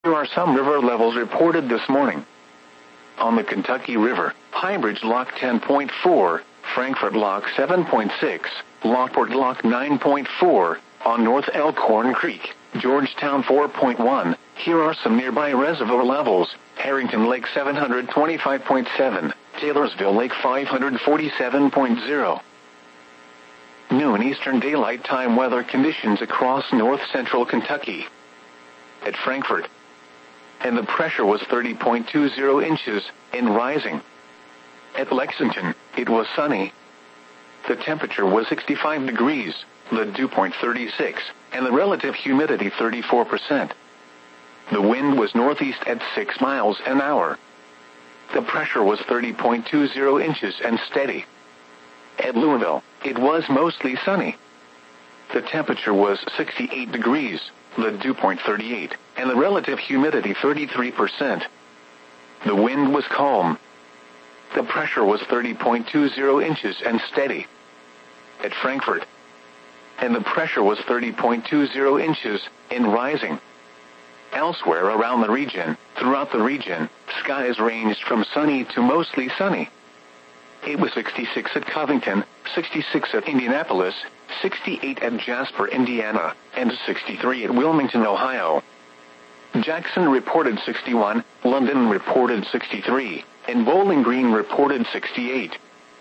There are some river levels reported this morning. On the Kentucky River, Highbridge Lock 10.4, Frankfort Lock 7.6, Lockport Lock 9.4, on North Elkhorn Creek, Georgetown 4.1. Here are some nearby reservoir levels: Harrington Lake 725.7, Taylorsville Lake 547.0. Noon Eastern Daylight Time weather conditions across north central Kentucky. At Frankfort, and the pressure was 30.20 inches, and rising. At Lexington, it was sunny. The temperature was 65 degrees, the dew point 36, and the relative humidity 34%. The wind was northeast at 6 miles an hour. The pressure was 30.20 inches and steady. At Louisville, it was mostly sunny. The temperature was 68 degrees, the dew point 38, and the relative humidity 33%. The wind was calm. The pressure was 30.20 inches and steady. At Frankfort, and the pressure was 30.20 inches, and rising. Elsewhere around the region, throughout the region, skies ranged from sunny to mostly sunny. It was 66 at Covington, 66 at Indianapolis, 68 at Jasper, Indiana, and 63 at Wilmington, Ohio. Jackson reported 61, London reported 63, and Bowling Green reported 68.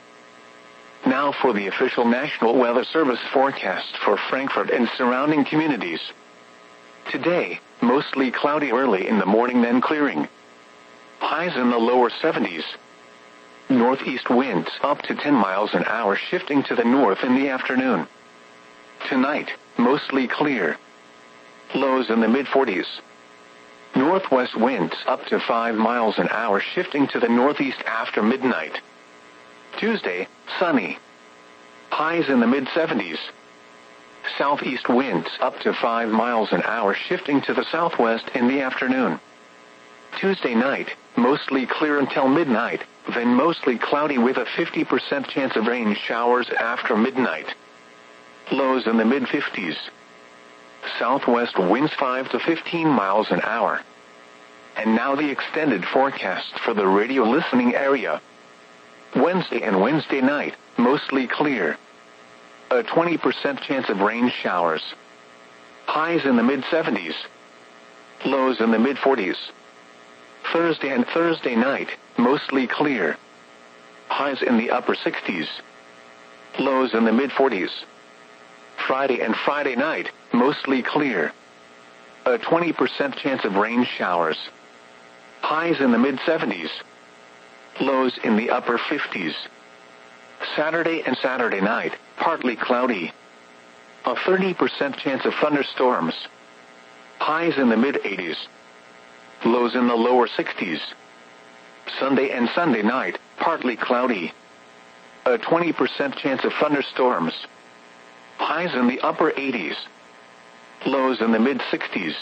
Now for the official National Weather Service forecast for Frankfort and surrounding communities. Today, mostly cloudy early in the morning, then clearing. Highs in the lower 70s. Northeast winds up to 10 miles an hour, shifting to the north in the afternoon. Tonight, mostly clear. Lows in the mid-40s. Northwest winds up to 5 miles an hour, shifting to the northeast after midnight. Tuesday, sunny. Highs in the mid-70s. Southeast winds up to 5 miles an hour, shifting to the southwest in the afternoon. Tuesday night, mostly clear until midnight, then mostly cloudy with a 50% chance of rain showers after midnight. Lows in the mid-50s. Southwest winds 5 to 15 miles an hour. And now the extended forecast for the radio listening area. Wednesday and Wednesday night, mostly clear. A 20% chance of rain showers. Highs in the mid-70s. Lows in the mid-40s. Thursday and Thursday night, mostly clear. Highs in the upper 60s. Lows in the mid-40s. Friday and Friday night, mostly clear. A 20% chance of rain showers. Highs in the mid-70s. Lows in the upper 50s. Saturday and Saturday night, partly cloudy. A 30% chance of thunderstorms. Highs in the mid-80s. Lows in the lower 60s. Sunday and Sunday night, partly cloudy. A 20% chance of thunderstorms. Highs in the upper 80s. Lows in the mid-60s.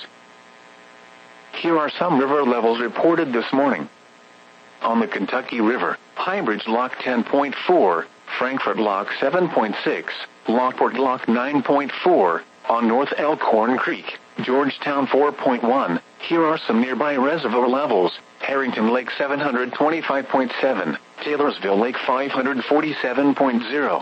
Here are some river levels reported this morning. On the Kentucky River, Highbridge Lock 10.4, Frankfort Lock 7.6, Lockport Lock 9.4, on North Elkhorn Creek, Georgetown 4.1. Here are some nearby reservoir levels: Harrington Lake 725.7, Taylorsville Lake 547.0.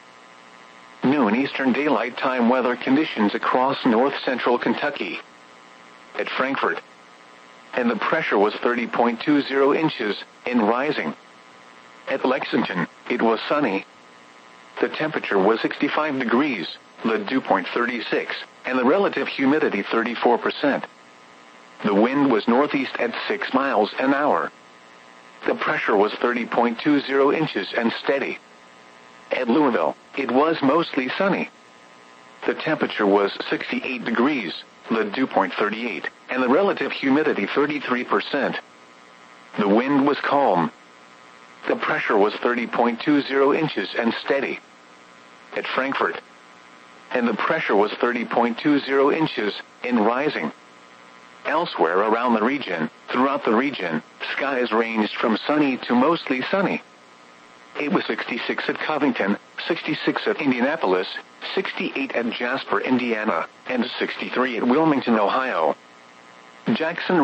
Noon Eastern Daylight Time weather conditions across north central Kentucky. At Frankfort, and the pressure was 30.20 inches, and rising. At Lexington, it was sunny. The temperature was 65 degrees, the dew point 36, and the relative humidity 34%. The wind was northeast at 6 miles an hour. The pressure was 30.20 inches and steady. At Louisville, it was mostly sunny. The temperature was 68 degrees, the dew point 38, and the relative humidity 33%. The wind was calm. The pressure was 30.20 inches and steady. At Frankfort, and the pressure was 30.20 inches, and rising. Elsewhere around the region, throughout the region, skies ranged from sunny to mostly sunny. It was 66 at Covington, 66 at Indianapolis, 68 at Jasper, Indiana, and 63 at Wilmington, Ohio. Jackson